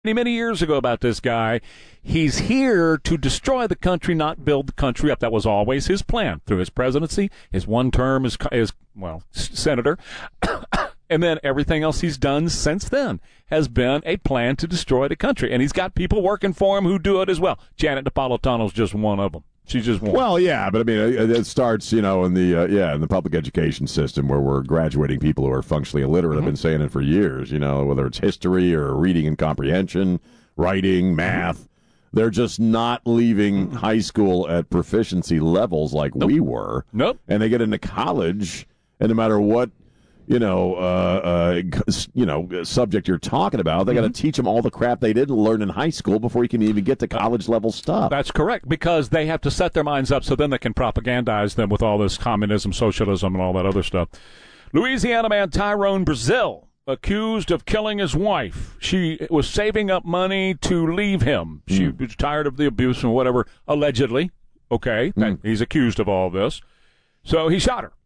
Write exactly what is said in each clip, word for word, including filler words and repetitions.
many, many years ago about this guy. He's here to destroy the country, not build the country up. That was always his plan through his presidency, his one term as, as well, senator. And then everything else he's done since then has been a plan to destroy the country. And he's got people working for him who do it as well. Janet Napolitano's just one of them. She's just one. Well, yeah, but I mean, it, it starts, you know, in the uh, yeah, in the public education system where we're graduating people who are functionally illiterate. Mm-hmm. I've been saying it for years, you know, whether it's history or reading and comprehension, writing, math. They're just not leaving high school at proficiency levels like nope. we were. Nope. And they get into college, and no matter what, you know, uh, uh, you know, subject you're talking about, they mm-hmm. got to teach them all the crap they didn't learn in high school before you can even get to college level stuff. That's correct, because they have to set their minds up so then they can propagandize them with all this communism, socialism, and all that other stuff. Louisiana man Tyrone Brazil, accused of killing his wife. She was saving up money to leave him. She mm. was tired of the abuse and whatever, allegedly. Okay, mm. he's accused of all this. So he shot her.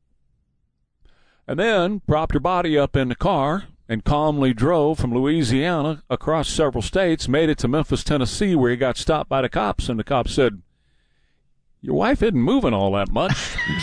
And then propped her body up in the car and calmly drove from Louisiana across several states, made it to Memphis, Tennessee, where he got stopped by the cops. And the cops said, "Your wife isn't moving all that much."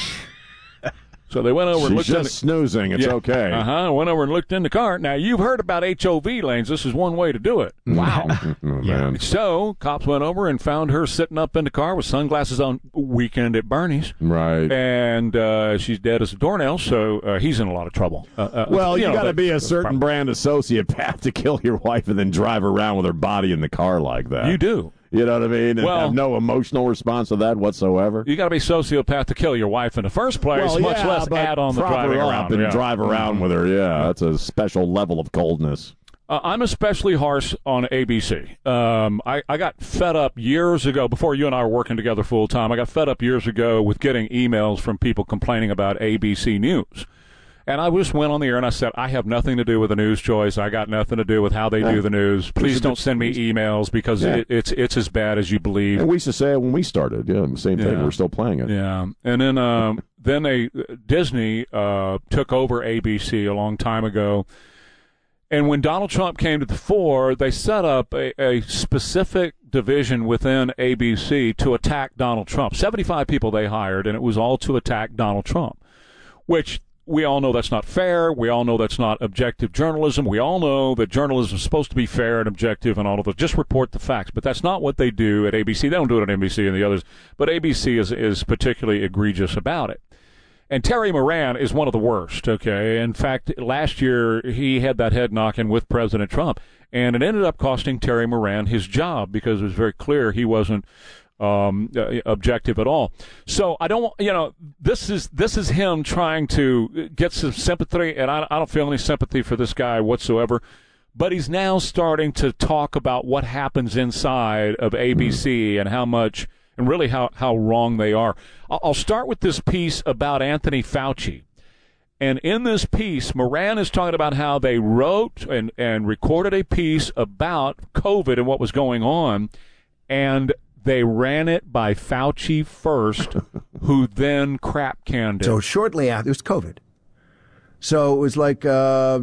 So they went over She's and looked just in the, snoozing. It's yeah, okay. Uh-huh. Went over and looked in the car. Now, you've heard about H O V lanes. This is one way to do it. Wow. Oh, yeah. So cops went over and found her sitting up in the car with sunglasses on, weekend at Bernie's. Right. And uh, she's dead as a doornail, so uh, he's in a lot of trouble. Uh, uh, well, you, you got to be a certain problem. brand of sociopath to kill your wife and then drive around with her body in the car like that. You do. You know what I mean? And well, have no emotional response to that whatsoever. You got to be a sociopath to kill your wife in the first place, well, much yeah, less add on the driving around. And yeah. drive around mm-hmm. with her, yeah. That's a special level of coldness. Uh, I'm especially harsh on A B C. Um, I, I got fed up years ago, before you and I were working together full time, I got fed up years ago with getting emails from people complaining about A B C News. And I just went on the air and I said, I have nothing to do with the news choice. I got nothing to do with how they yeah. do the news. Please don't send me emails because yeah. it, it's it's as bad as you believe. And we used to say it when we started. Yeah, the same thing. Yeah. We're still playing it. Yeah. And then um, then they Disney uh, took over A B C a long time ago. And when Donald Trump came to the fore, they set up a, a specific division within A B C to attack Donald Trump. seventy-five people they hired, and it was all to attack Donald Trump, which we all know that's not fair. We all know that's not objective journalism. We all know that journalism is supposed to be fair and objective and all of it. Just report the facts. But that's not what they do at A B C. They don't do it on N B C and the others. But A B C is, is particularly egregious about it. And Terry Moran is one of the worst, okay? In fact, last year he had that head knocking with President Trump. And it ended up costing Terry Moran his job because it was very clear he wasn't Um, uh, objective at all. So I don't, you know, this is this is him trying to get some sympathy, and I, I don't feel any sympathy for this guy whatsoever. But he's now starting to talk about what happens inside of A B C and how much, and really how, how wrong they are. I'll, I'll start with this piece about Anthony Fauci. And in this piece, Moran is talking about how they wrote and, and recorded a piece about COVID and what was going on, and they ran it by Fauci first, who then crap canned it. So shortly after, it was COVID. So it was like uh,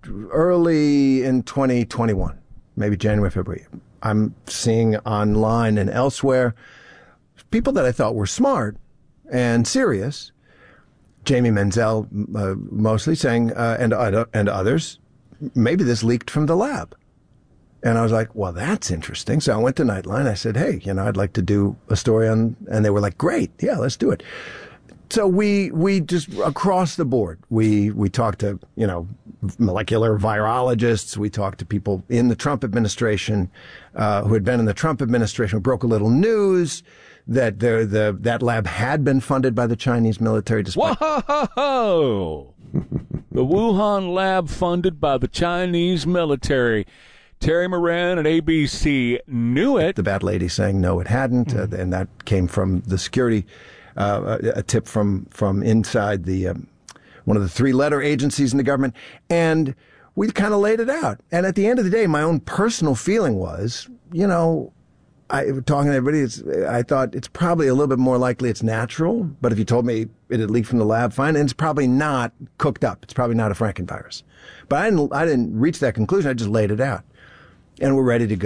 early in twenty twenty-one, maybe January, February. I'm seeing online and elsewhere people that I thought were smart and serious, Jamie Menzel uh, mostly saying, uh, and, uh, and others, maybe this leaked from the lab. And I was like, well, that's interesting. So I went to Nightline. I said, hey, you know, I'd like to do a story on, and they were like, great. Yeah, let's do it. So we, we just across the board, we, we talked to, you know, molecular virologists. We talked to people in the Trump administration, uh, who had been in the Trump administration, who broke a little news that the, the, that lab had been funded by the Chinese military. Despite Whoa! The Wuhan lab funded by the Chinese military. Terry Moran and A B C knew it. The bad lady saying no, it hadn't, mm-hmm. uh, and that came from the security, uh, a tip from from inside the um, one of the three-letter agencies in the government, and we kind of laid it out. And at the end of the day, my own personal feeling was, you know, I talking to everybody, it's, I thought it's probably a little bit more likely it's natural. But if you told me it had leaked from the lab, fine, and it's probably not cooked up. It's probably not a Frankenvirus. But I didn't, I didn't reach that conclusion. I just laid it out. And we're ready to go.